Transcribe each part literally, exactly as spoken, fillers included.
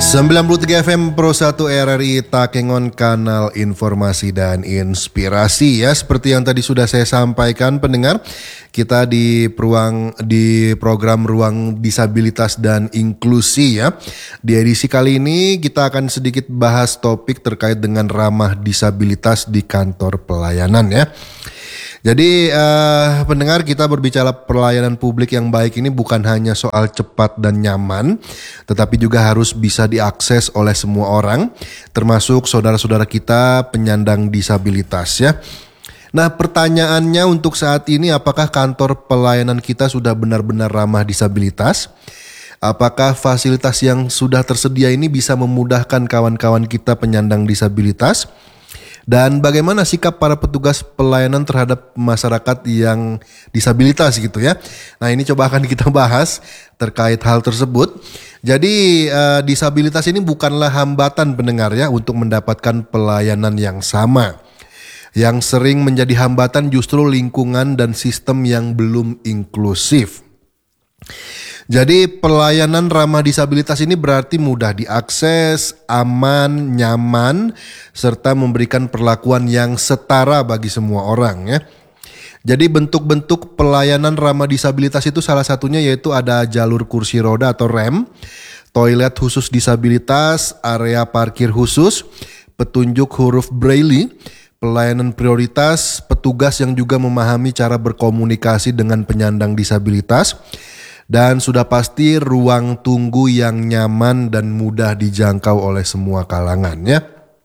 sembilan puluh tiga F M Pro satu R R I Takengon, kanal informasi dan inspirasi ya. Seperti yang tadi sudah saya sampaikan pendengar, kita di peruang di program Ruang Disabilitas dan Inklusi ya. Di edisi kali ini kita akan sedikit bahas topik terkait dengan ramah disabilitas di kantor pelayanan ya. Jadi uh, pendengar, kita berbicara pelayanan publik yang baik ini bukan hanya soal cepat dan nyaman, tetapi juga harus bisa diakses oleh semua orang, termasuk saudara-saudara kita penyandang disabilitas ya. Nah, pertanyaannya untuk saat ini, apakah kantor pelayanan kita sudah benar-benar ramah disabilitas? Apakah fasilitas yang sudah tersedia ini bisa memudahkan kawan-kawan kita penyandang disabilitas? Dan bagaimana sikap para petugas pelayanan terhadap masyarakat yang disabilitas gitu ya. Nah, ini coba akan kita bahas terkait hal tersebut. Jadi uh, disabilitas ini bukanlah hambatan pendengar ya untuk mendapatkan pelayanan yang sama. Yang sering menjadi hambatan justru lingkungan dan sistem yang belum inklusif. Jadi pelayanan ramah disabilitas ini berarti mudah diakses, aman, nyaman, serta memberikan perlakuan yang setara bagi semua orang ya. Jadi bentuk-bentuk pelayanan ramah disabilitas itu salah satunya yaitu ada jalur kursi roda atau rem, toilet khusus disabilitas, area parkir khusus, petunjuk huruf braille, pelayanan prioritas, petugas yang juga memahami cara berkomunikasi dengan penyandang disabilitas, dan sudah pasti ruang tunggu yang nyaman dan mudah dijangkau oleh semua kalangan ya.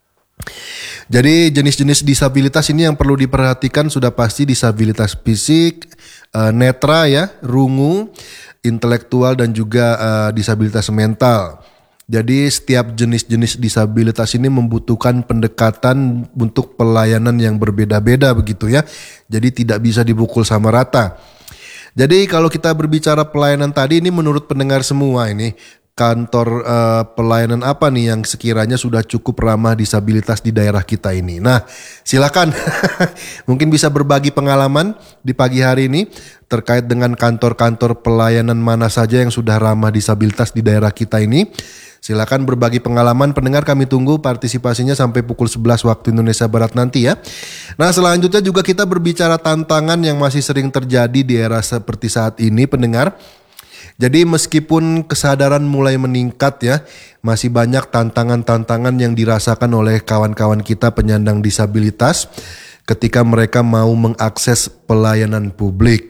Jadi jenis-jenis disabilitas ini yang perlu diperhatikan sudah pasti disabilitas fisik, uh, netra ya, rungu, intelektual dan juga uh, disabilitas mental. Jadi setiap jenis-jenis disabilitas ini membutuhkan pendekatan untuk pelayanan yang berbeda-beda begitu ya. Jadi tidak bisa dipukul sama rata. Jadi kalau kita berbicara pelayanan tadi, ini menurut pendengar semua ini kantor uh, pelayanan apa nih yang sekiranya sudah cukup ramah disabilitas di daerah kita ini. Nah, silakan mungkin bisa berbagi pengalaman di pagi hari ini terkait dengan kantor-kantor pelayanan mana saja yang sudah ramah disabilitas di daerah kita ini. Silakan berbagi pengalaman pendengar, kami tunggu partisipasinya sampai pukul sebelas waktu Indonesia Barat nanti ya. Nah, selanjutnya juga kita berbicara tantangan yang masih sering terjadi di era seperti saat ini pendengar. Jadi meskipun kesadaran mulai meningkat ya, masih banyak tantangan-tantangan yang dirasakan oleh kawan-kawan kita penyandang disabilitas ketika mereka mau mengakses pelayanan publik.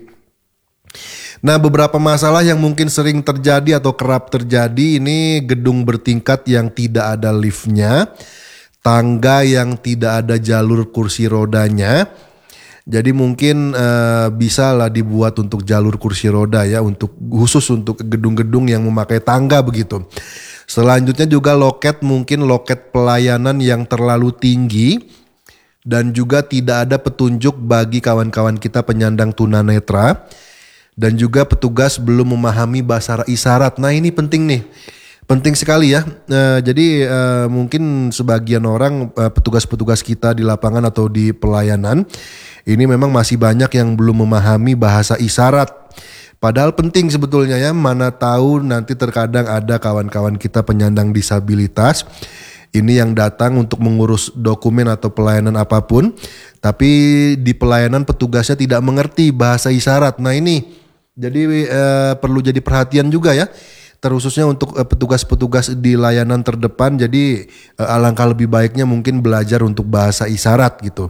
Nah, beberapa masalah yang mungkin sering terjadi atau kerap terjadi ini gedung bertingkat yang tidak ada liftnya, tangga yang tidak ada jalur kursi rodanya. Jadi mungkin uh, bisa lah dibuat untuk jalur kursi roda ya, untuk khusus untuk gedung-gedung yang memakai tangga begitu. Selanjutnya juga loket, mungkin loket pelayanan yang terlalu tinggi dan juga tidak ada petunjuk bagi kawan-kawan kita penyandang tunanetra. Dan juga petugas belum memahami bahasa isyarat. Nah, ini penting nih, penting sekali ya. E, jadi e, mungkin sebagian orang e, petugas-petugas kita di lapangan atau di pelayanan ini memang masih banyak yang belum memahami bahasa isyarat. Padahal penting sebetulnya ya, mana tahu nanti terkadang ada kawan-kawan kita penyandang disabilitas ini yang datang untuk mengurus dokumen atau pelayanan apapun, tapi di pelayanan petugasnya tidak mengerti bahasa isyarat. Nah, ini jadi eh, perlu jadi perhatian juga ya, terkhususnya untuk eh, petugas-petugas di layanan terdepan. Jadi eh, alangkah lebih baiknya mungkin belajar untuk bahasa isyarat gitu.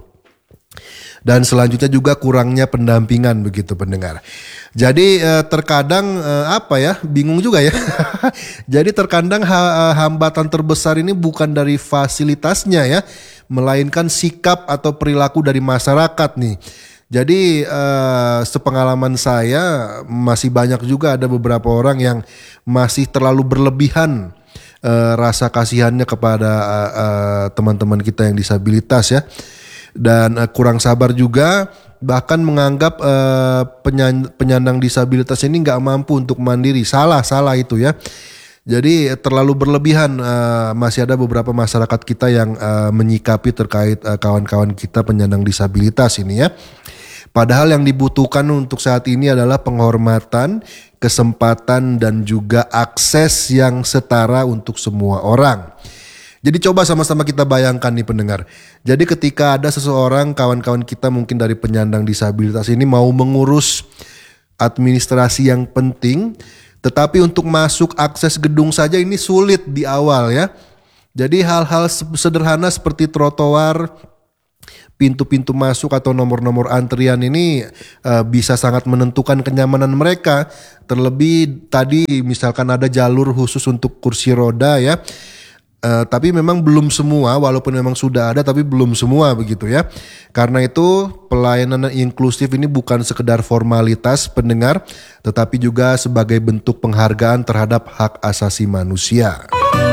Dan selanjutnya juga kurangnya pendampingan begitu pendengar. Jadi eh, terkadang eh, apa ya, bingung juga ya. Jadi terkadang ha- hambatan terbesar ini bukan dari fasilitasnya ya, melainkan sikap atau perilaku dari masyarakat nih. Jadi uh, sepengalaman saya masih banyak juga ada beberapa orang yang masih terlalu berlebihan uh, rasa kasihannya kepada uh, uh, teman-teman kita yang disabilitas ya. Dan uh, kurang sabar juga, bahkan menganggap uh, penya- penyandang disabilitas ini gak mampu untuk mandiri. Salah-salah itu ya. Jadi terlalu berlebihan, uh, masih ada beberapa masyarakat kita yang uh, menyikapi terkait uh, kawan-kawan kita penyandang disabilitas ini ya. Padahal yang dibutuhkan untuk saat ini adalah penghormatan, kesempatan dan juga akses yang setara untuk semua orang. Jadi coba sama-sama kita bayangkan nih pendengar. Jadi ketika ada seseorang, kawan-kawan kita mungkin dari penyandang disabilitas ini mau mengurus administrasi yang penting, tetapi untuk masuk akses gedung saja ini sulit di awal ya. Jadi hal-hal sederhana seperti trotoar, pintu-pintu masuk atau nomor-nomor antrian ini uh, bisa sangat menentukan kenyamanan mereka. Terlebih tadi misalkan ada jalur khusus untuk kursi roda ya. Uh, tapi memang belum semua, walaupun memang sudah ada tapi belum semua begitu ya. Karena itu pelayanan inklusif ini bukan sekedar formalitas pendengar, tetapi juga sebagai bentuk penghargaan terhadap hak asasi manusia.